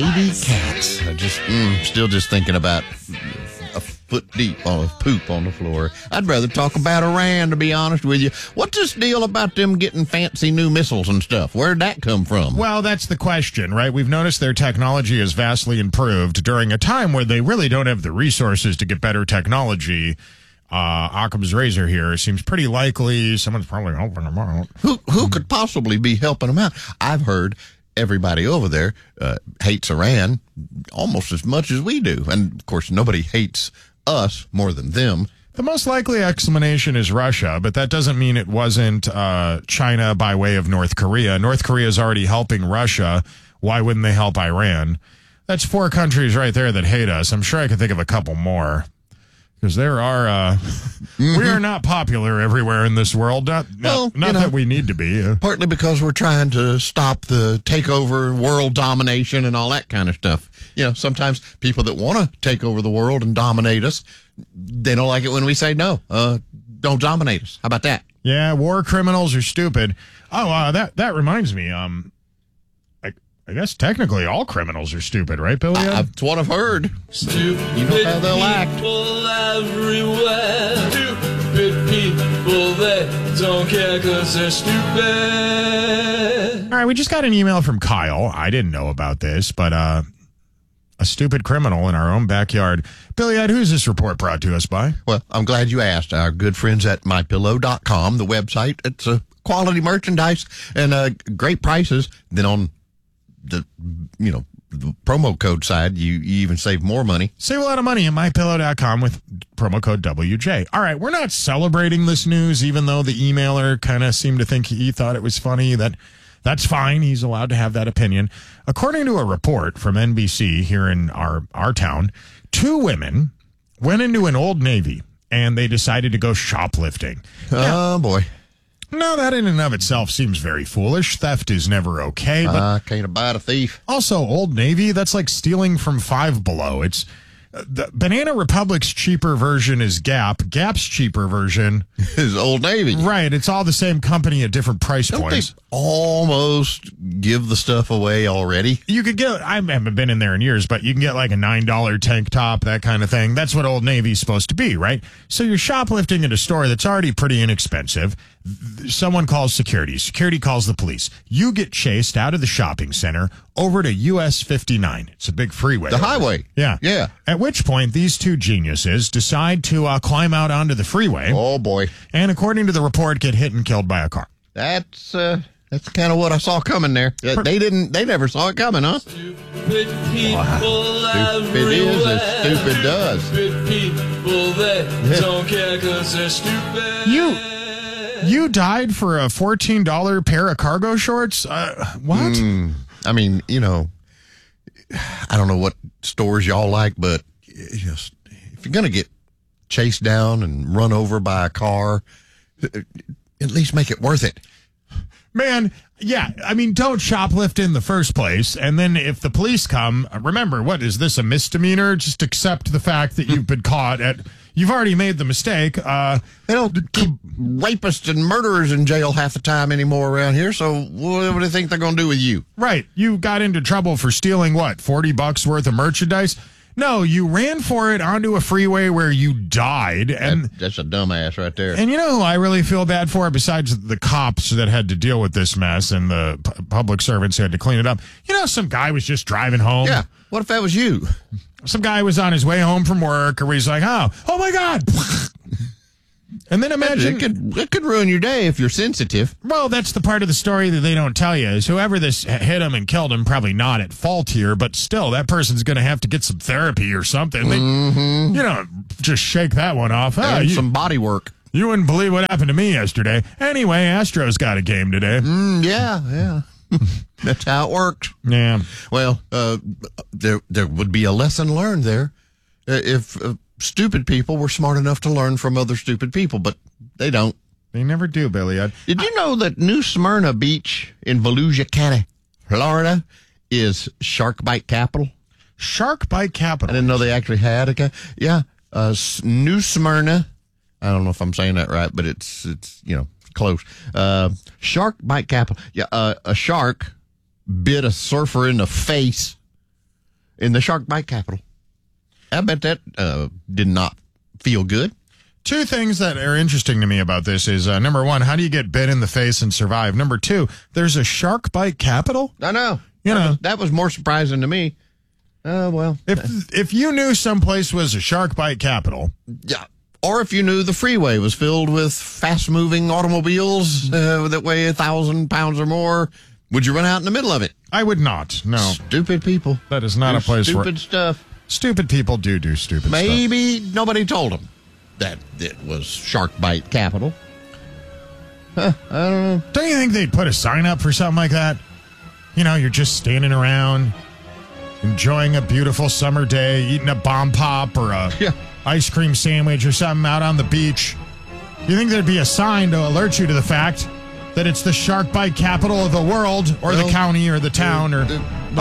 Baby cats. I just still just thinking about a foot deep on poop on the floor. I'd rather talk about Iran, to be honest with you. What's this deal about them getting fancy new missiles and stuff? Where'd that come from? Well, that's the question, right? We've noticed their technology has vastly improved during a time where they really don't have the resources to get better technology. Occam's razor here seems pretty likely someone's probably helping them out. Who could possibly be helping them out? I've heard everybody over there hates Iran almost as much as we do. And, of course, nobody hates us more than them. The most likely explanation is Russia, but that doesn't mean it wasn't China by way of North Korea. North Korea is already helping Russia. Why wouldn't they help Iran? That's 4 countries right there that hate us. I'm sure I could think of a couple more. Because there are, we are not popular everywhere in this world. Not that we need to be. Partly because we're trying to stop the takeover, world domination, and all that kind of stuff. You know, sometimes people that want to take over the world and dominate us, they don't like it when we say no. Don't dominate us. How about that? Yeah, war criminals are stupid. Oh, that reminds me. I guess technically all criminals are stupid, right, Billy? That's what I've heard. You know how they'll act. Everywhere. Stupid people that don't care because they're stupid. All right, we just got an email from Kyle. I didn't know about this, but a stupid criminal in our own backyard. Billy, who's this report brought to us by? Well, I'm glad you asked. Our good friends at MyPillow.com, the website. It's quality merchandise and great prices. Then on the promo code side, you even save more money. Save a lot of money at MyPillow.com with promo code WJ. All right, we're not celebrating this news, even though the emailer kind of seemed to think he thought it was funny. That's fine. He's allowed to have that opinion. According to a report from NBC here in our town, 2 women went into an Old Navy and they decided to go shoplifting. Oh, boy. No, that in and of itself seems very foolish. Theft is never okay. But can't abide a thief. Also, Old Navy, that's like stealing from Five Below. It's the Banana Republic's cheaper version is Gap. Gap's cheaper version is Old Navy. Right. It's all the same company at different price points. They almost give the stuff away already? You could get, I haven't been in there in years, but you can get like a $9 tank top, that kind of thing. That's what Old Navy's supposed to be, right? So you're shoplifting at a store that's already pretty inexpensive. Someone calls security. Security calls the police. You get chased out of the shopping center over to US 59. It's a big freeway. The highway. Yeah. Yeah. At which point, these 2 geniuses decide to climb out onto the freeway. Oh, boy. And according to the report, get hit and killed by a car. That's kind of what I saw coming there. They never saw it coming, huh? Stupid people Stupid is as stupid does. Stupid people that don't care because they're stupid. You died for a $14 pair of cargo shorts? What? I mean, I don't know what stores y'all like, but if you're going to get chased down and run over by a car, at least make it worth it. Man, yeah, I mean, don't shoplift in the first place. And then if the police come, remember, what is this, a misdemeanor? Just accept the fact that you've been caught you've already made the mistake. They don't keep rapists and murderers in jail half the time anymore around here, so what do they think they're going to do with you? Right. You got into trouble for stealing, what, $40 worth of merchandise? No, you ran for it onto a freeway where you died. And that's a dumbass right there. And you know who I really feel bad for, besides the cops that had to deal with this mess and the public servants who had to clean it up? Some guy was just driving home. Yeah. What if that was you? Some guy was on his way home from work, or he's like, oh my God. And then imagine... It could ruin your day if you're sensitive. Well, that's the part of the story that they don't tell you, is whoever this hit him and killed him, probably not at fault here, but still, that person's going to have to get some therapy or something. They, just shake that one off. Some body work. You wouldn't believe what happened to me yesterday. Anyway, Astros got a game today. Yeah. That's how it works. Yeah. Well, there would be a lesson learned there if... stupid people were smart enough to learn from other stupid people, but they don't. They never do, Billy. Did you know that New Smyrna Beach in Volusia County, Florida, is shark bite capital? Shark bite capital? I didn't know they actually had a... Yeah, New Smyrna. I don't know if I'm saying that right, but it's close. Shark bite capital. Yeah, a shark bit a surfer in the face in the shark bite capital. I bet that did not feel good. Two things that are interesting to me about this is, number one, how do you get bit in the face and survive? Number two, there's a shark bite capital? I know. That was more surprising to me. Well. If you knew someplace was a shark bite capital. Yeah. Or if you knew the freeway was filled with fast-moving automobiles that weigh 1,000 pounds or more, would you run out in the middle of it? I would not, no. Stupid people. That is not a place where... Stupid stuff. Stupid people do stupid stuff. Maybe nobody told them that it was shark bite capital. I don't know. Don't you think they'd put a sign up for something like that? You know, you're just standing around, enjoying a beautiful summer day, eating a bomb pop or a ice cream sandwich or something out on the beach. You think there'd be a sign to alert you to the fact that it's the shark bite capital of the world, or the county, or the town, or...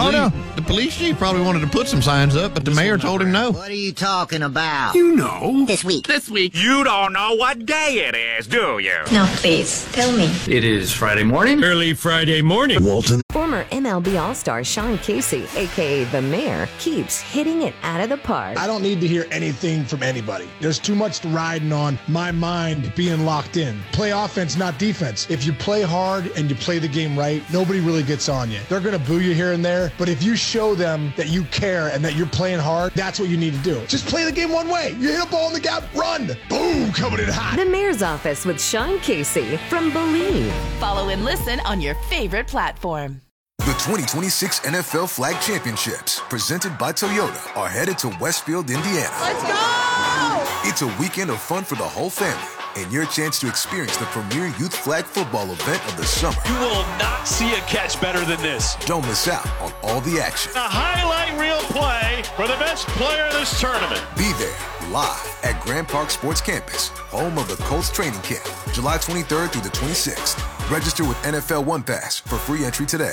The police chief probably wanted to put some signs up, but the mayor told him no. What are you talking about? You know. This week. You don't know what day it is, do you? No, please, tell me. It is Friday morning. Early Friday morning. Walton. Former MLB All-Star Sean Casey, a.k.a. The Mayor, keeps hitting it out of the park. I don't need to hear anything from anybody. There's too much riding on my mind being locked in. Play offense, not defense. If you play hard and you play the game right, nobody really gets on you. They're going to boo you here and there, but if you show them that you care and that you're playing hard, that's what you need to do. Just play the game one way. You hit a ball in the gap, run. Boom, coming in hot. The Mayor's Office with Sean Casey from Believe. Follow and listen on your favorite platform. The 2026 NFL Flag Championships, presented by Toyota, are headed to Westfield, Indiana. Let's go! It's a weekend of fun for the whole family and your chance to experience the premier youth flag football event of the summer. You will not see a catch better than this. Don't miss out on all the action. A highlight reel play for the best player in this tournament. Be there live at Grand Park Sports Campus, home of the Colts training camp, July 23rd through the 26th. Register with NFL One Pass for free entry today.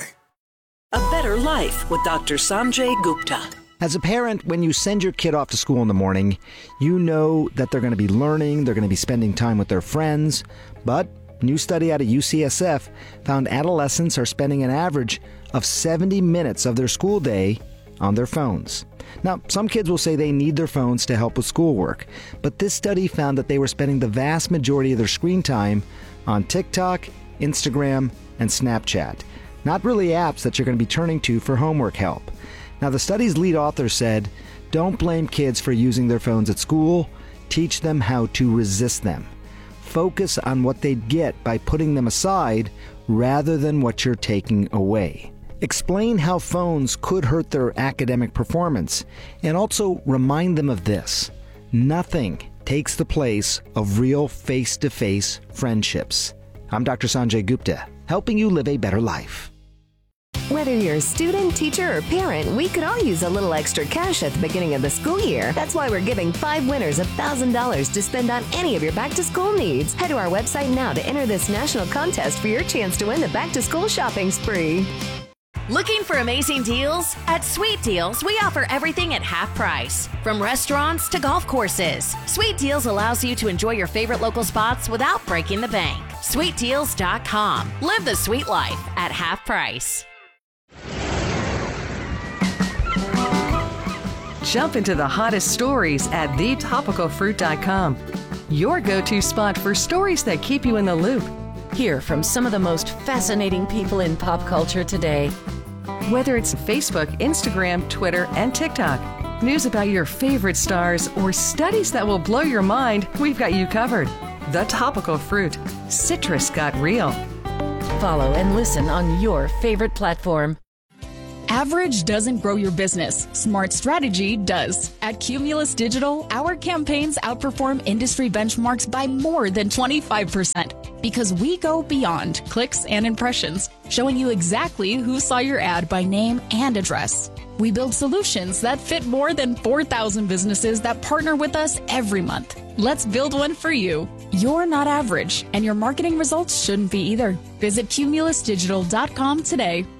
A Better Life with Dr. Sanjay Gupta. As a parent, when you send your kid off to school in the morning, you know that they're going to be learning, they're going to be spending time with their friends. But a new study out of UCSF found adolescents are spending an average of 70 minutes of their school day on their phones. Now, some kids will say they need their phones to help with schoolwork, but this study found that they were spending the vast majority of their screen time on TikTok, Instagram, and Snapchat. Not really apps that you're going to be turning to for homework help. Now, the study's lead author said, don't blame kids for using their phones at school. Teach them how to resist them. Focus on what they'd get by putting them aside rather than what you're taking away. Explain how phones could hurt their academic performance, and also remind them of this. Nothing takes the place of real face-to-face friendships. I'm Dr. Sanjay Gupta, helping you live a better life. Whether you're a student, teacher, or parent, we could all use a little extra cash at the beginning of the school year. That's why we're giving 5 winners $1,000 to spend on any of your back-to-school needs. Head to our website now to enter this national contest for your chance to win the back-to-school shopping spree. Looking for amazing deals? At Sweet Deals, we offer everything at half price. From restaurants to golf courses, Sweet Deals allows you to enjoy your favorite local spots without breaking the bank. SweetDeals.com. Live the sweet life at half price. Jump into the hottest stories at thetopicalfruit.com. Your go-to spot for stories that keep you in the loop. Hear from some of the most fascinating people in pop culture today. Whether it's Facebook, Instagram, Twitter, and TikTok, news about your favorite stars, or studies that will blow your mind, we've got you covered. The Topical Fruit. Citrus got real. Follow and listen on your favorite platform. Average doesn't grow your business. Smart strategy does. At Cumulus Digital, our campaigns outperform industry benchmarks by more than 25% because we go beyond clicks and impressions, showing you exactly who saw your ad by name and address. We build solutions that fit more than 4,000 businesses that partner with us every month. Let's build one for you. You're not average, and your marketing results shouldn't be either. Visit cumulusdigital.com today.